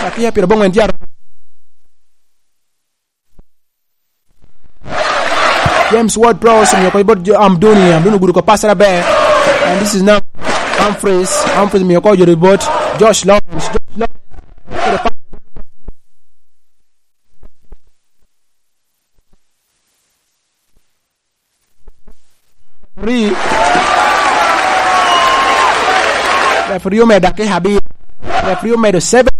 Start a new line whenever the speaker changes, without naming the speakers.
Aquí pero pongo en tierra. James Ward-Prowse Miyoko guru ko passera be. And this is now Humphreys Miyoko Yoribot. Josh Lawrence. Referee made a Habib. Referee made a 7.